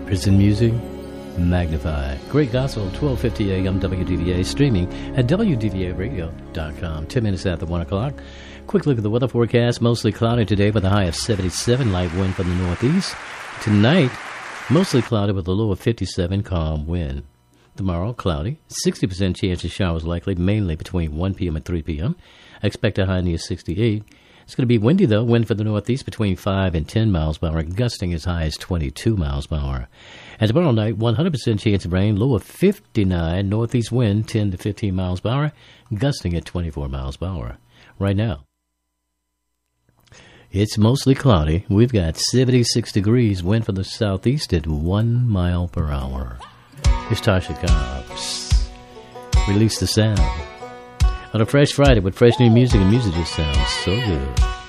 Prison music, magnified. Great gospel, 1250 AM WDVA, streaming at WDVAradio.com. 10 minutes after 1 o'clock. Quick look at the weather forecast. Mostly cloudy today with a high of 77. Light wind from the northeast. Tonight, mostly cloudy with a low of 57. Calm wind. Tomorrow, cloudy. 60% chance of showers likely, mainly between 1 p.m. and 3 p.m. Expect a high near 68. It's going to be windy, though. Wind from the northeast between 5 and 10 miles per hour, gusting as high as 22 miles per hour. And tomorrow night, 100% chance of rain, low of 59. Northeast wind, 10 to 15 miles per hour, gusting at 24 miles per hour. Right now, it's mostly cloudy. We've got 76 degrees. Wind from the southeast at 1 mile per hour. It's Tasha Cobbs. Release the sound. On a fresh Friday with fresh new music, and music just sounds so good.